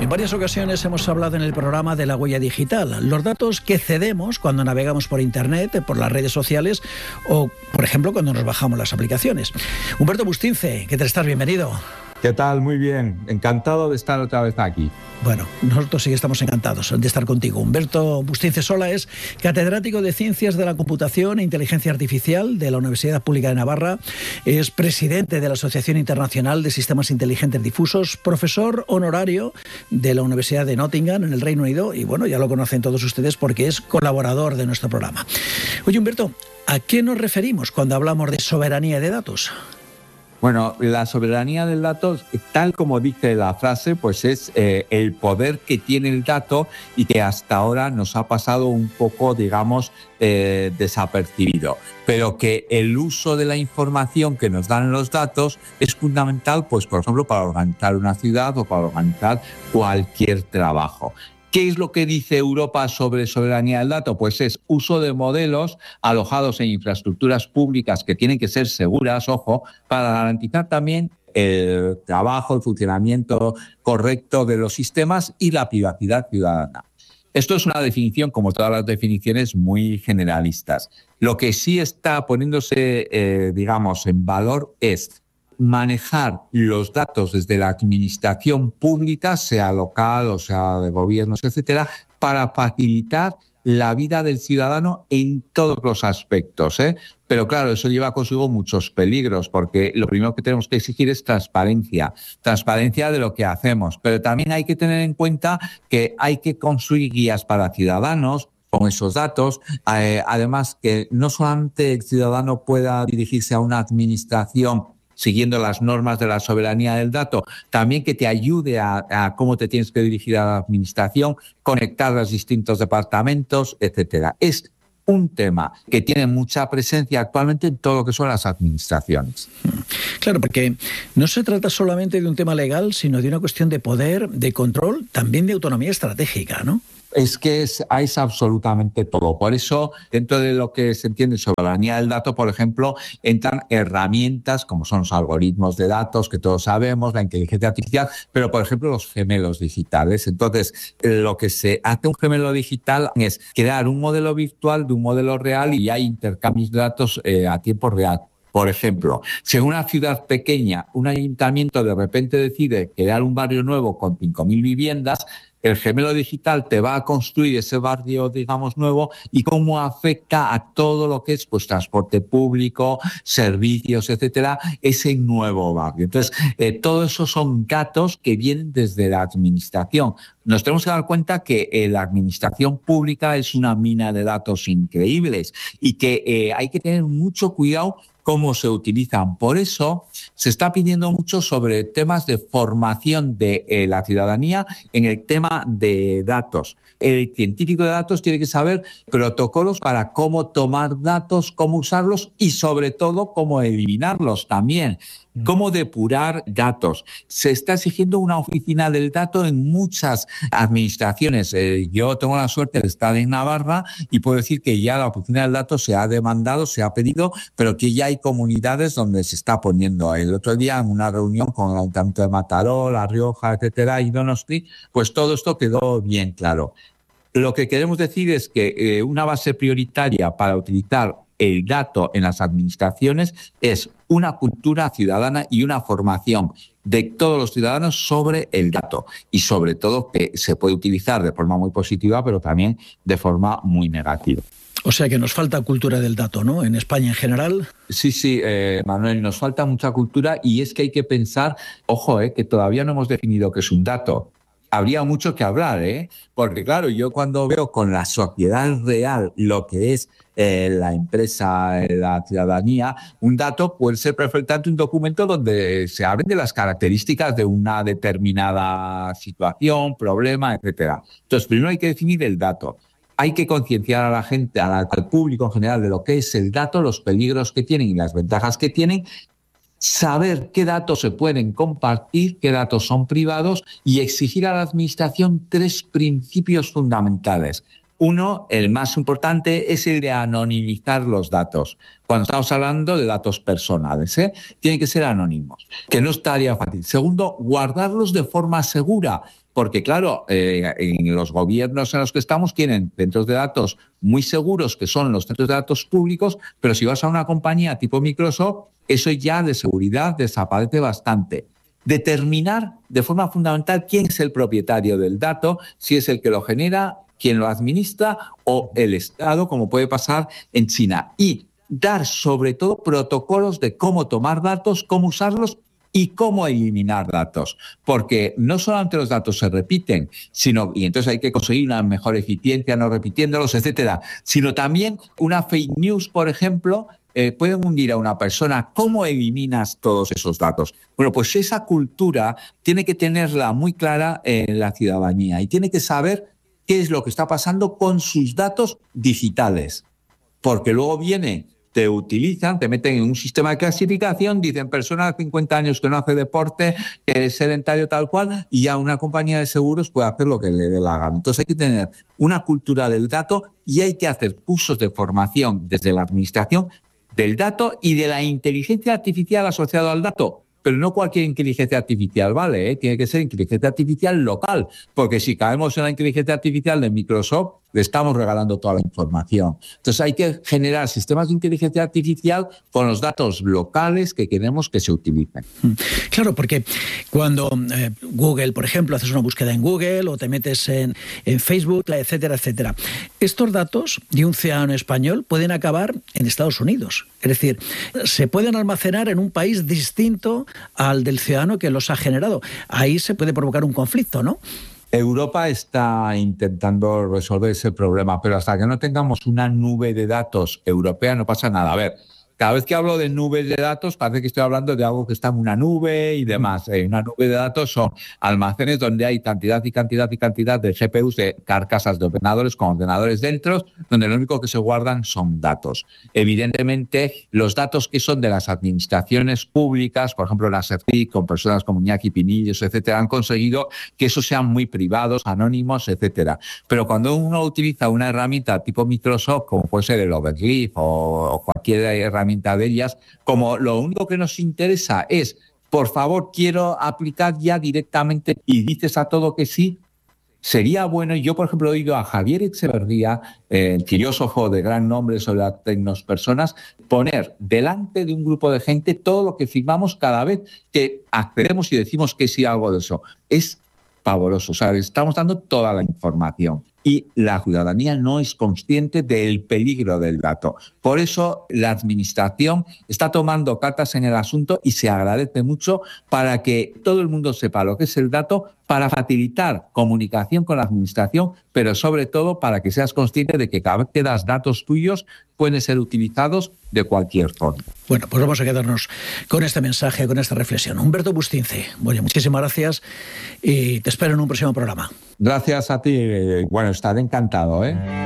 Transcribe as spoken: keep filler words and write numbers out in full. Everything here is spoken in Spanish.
En varias ocasiones hemos hablado en el programa de la huella digital, los datos que cedemos cuando navegamos por Internet, por las redes sociales o, por ejemplo, cuando nos bajamos las aplicaciones. Humberto Bustince, ¿qué tal estás? Bienvenido. ¿Qué tal? Muy bien. Encantado de estar otra vez aquí. Bueno, nosotros sí que estamos encantados de estar contigo. Humberto Bustince Sola es catedrático de Ciencias de la Computación e Inteligencia Artificial de la Universidad Pública de Navarra, es presidente de la Asociación Internacional de Sistemas Inteligentes Difusos, profesor honorario de la Universidad de Nottingham en el Reino Unido y, bueno, ya lo conocen todos ustedes porque es colaborador de nuestro programa. Oye, Humberto, ¿a qué nos referimos cuando hablamos de soberanía de datos? Bueno, la soberanía del dato, tal como dice la frase, pues es eh, el poder que tiene el dato y que hasta ahora nos ha pasado un poco, digamos, eh, desapercibido. Pero que el uso de la información que nos dan los datos es fundamental, pues, por ejemplo, para organizar una ciudad o para organizar cualquier trabajo. ¿Qué es lo que dice Europa sobre soberanía del dato? Pues es uso de modelos alojados en infraestructuras públicas que tienen que ser seguras, ojo, para garantizar también el trabajo, el funcionamiento correcto de los sistemas y la privacidad ciudadana. Esto es una definición, como todas las definiciones, muy generalistas. Lo que sí está poniéndose, eh, digamos, en valor es manejar los datos desde la administración pública, sea local o sea de gobiernos, etcétera, para facilitar la vida del ciudadano en todos los aspectos, ¿eh? Pero claro, eso lleva consigo muchos peligros, porque lo primero que tenemos que exigir es transparencia, transparencia de lo que hacemos, pero también hay que tener en cuenta que hay que construir guías para ciudadanos con esos datos, eh, además que no solamente el ciudadano pueda dirigirse a una administración siguiendo las normas de la soberanía del dato, también que te ayude a, a cómo te tienes que dirigir a la administración, conectar los distintos departamentos, etcétera. Es un tema que tiene mucha presencia actualmente en todo lo que son las administraciones. Claro, porque no se trata solamente de un tema legal, sino de una cuestión de poder, de control, también de autonomía estratégica, ¿no? Es que es, es absolutamente todo. Por eso, dentro de lo que se entiende soberanía del dato, por ejemplo, entran herramientas como son los algoritmos de datos, que todos sabemos, la inteligencia artificial, pero, por ejemplo, los gemelos digitales. Entonces, lo que se hace un gemelo digital es crear un modelo virtual de un modelo real y hay intercambios de datos eh, a tiempo real. Por ejemplo, si en una ciudad pequeña un ayuntamiento de repente decide crear un barrio nuevo con cinco mil viviendas, el gemelo digital te va a construir ese barrio, digamos, nuevo y cómo afecta a todo lo que es pues transporte público, servicios, etcétera, ese nuevo barrio. Entonces, eh, todo eso son datos que vienen desde la administración. Nos tenemos que dar cuenta que eh, la administración pública es una mina de datos increíbles y que eh, hay que tener mucho cuidado cómo se utilizan. Por eso se está pidiendo mucho sobre temas de formación de eh, la ciudadanía en el tema de datos. El científico de datos tiene que saber protocolos para cómo tomar datos, cómo usarlos y sobre todo cómo eliminarlos también. Cómo depurar datos. Se está exigiendo una oficina del dato en muchas administraciones. Eh, yo tengo la suerte de estar en Navarra y puedo decir que ya la oficina del dato se ha demandado, se ha pedido, pero que ya hay comunidades donde se está poniendo. El otro día en una reunión con el Ayuntamiento de Mataró, La Rioja, etcétera, y Donosti, pues todo esto quedó bien claro. Lo que queremos decir es que eh, una base prioritaria para utilizar el dato en las administraciones es una cultura ciudadana y una formación de todos los ciudadanos sobre el dato y sobre todo que se puede utilizar de forma muy positiva pero también de forma muy negativa. O sea que nos falta cultura del dato, ¿no? En España en general. Sí, sí, eh, Manuel, nos falta mucha cultura y es que hay que pensar, ojo, eh, que todavía no hemos definido qué es un dato. Habría mucho que hablar, ¿eh? Porque claro, yo cuando veo con la sociedad real lo que es eh, la empresa, eh, la ciudadanía, un dato puede ser perfectamente un documento donde se hablen de las características de una determinada situación, problema, etcétera. Entonces, primero hay que definir el dato. Hay que concienciar a la gente, al público en general, de lo que es el dato, los peligros que tienen y las ventajas que tienen, saber qué datos se pueden compartir, qué datos son privados y exigir a la administración tres principios fundamentales. Uno, el más importante, es el de anonimizar los datos. Cuando estamos hablando de datos personales, ¿eh? Tienen que ser anónimos, que no estaría fácil. Segundo, guardarlos de forma segura, porque claro, eh, en los gobiernos en los que estamos tienen centros de datos muy seguros, que son los centros de datos públicos, pero si vas a una compañía tipo Microsoft, eso ya de seguridad desaparece bastante. Determinar de forma fundamental quién es el propietario del dato, si es el que lo genera, quién lo administra o el Estado, como puede pasar en China. Y dar sobre todo protocolos de cómo tomar datos, cómo usarlos y cómo eliminar datos. Porque no solamente los datos se repiten, sino, y entonces hay que conseguir una mejor eficiencia no repitiéndolos, etcétera, sino también una fake news, por ejemplo, eh, pueden hundir a una persona. ¿Cómo eliminas todos esos datos? Bueno, pues esa cultura tiene que tenerla muy clara en la ciudadanía y tiene que saber qué es lo que está pasando con sus datos digitales. Porque luego viene, te utilizan, te meten en un sistema de clasificación, dicen persona de cincuenta años que no hace deporte, que es sedentario tal cual, y ya una compañía de seguros puede hacer lo que le dé la gana. Entonces hay que tener una cultura del dato y hay que hacer cursos de formación desde la administración del dato y de la inteligencia artificial asociada al dato. Pero no cualquier inteligencia artificial, ¿vale? ¿Eh? Tiene que ser inteligencia artificial local, porque si caemos en la inteligencia artificial de Microsoft, le estamos regalando toda la información. Entonces hay que generar sistemas de inteligencia artificial con los datos locales que queremos que se utilicen. Claro, porque cuando eh, Google, por ejemplo, haces una búsqueda en Google o te metes en, en Facebook, etcétera, etcétera, estos datos de un ciudadano español pueden acabar en Estados Unidos. Es decir, se pueden almacenar en un país distinto al del ciudadano que los ha generado. Ahí se puede provocar un conflicto, ¿no? Europa está intentando resolver ese problema, pero hasta que no tengamos una nube de datos europea no pasa nada. A ver, cada vez que hablo de nubes de datos parece que estoy hablando de algo que está en una nube y demás. Eh, una nube de datos son almacenes donde hay cantidad y cantidad y cantidad de G P Us, de carcasas de ordenadores con ordenadores dentro, donde lo único que se guardan son datos. Evidentemente, los datos que son de las administraciones públicas, por ejemplo, la SERCIC, con personas como Iñaki Pinillos, etcétera, han conseguido que esos sean muy privados, anónimos, etcétera. Pero cuando uno utiliza una herramienta tipo Microsoft, como puede ser el Overleaf o, o cualquier herramienta de ellas, como lo único que nos interesa es, por favor, quiero aplicar ya directamente y dices a todo que sí, sería bueno. Yo, por ejemplo, he oído a Javier Echeverría, eh, filósofo de gran nombre sobre las tecnospersonas, poner delante de un grupo de gente todo lo que firmamos cada vez que accedemos y decimos que sí a algo de eso. Es pavoroso, o sea, estamos dando toda la información. Y la ciudadanía no es consciente del peligro del dato. Por eso la administración está tomando cartas en el asunto y se agradece mucho para que todo el mundo sepa lo que es el dato, para facilitar comunicación con la administración, pero sobre todo para que seas consciente de que cada vez que das datos tuyos pueden ser utilizados de cualquier forma. Bueno, pues vamos a quedarnos con este mensaje, con esta reflexión. Humberto Bustince, bueno, muchísimas gracias y te espero en un próximo programa. Gracias a ti. Bueno, estaré encantado, ¿eh?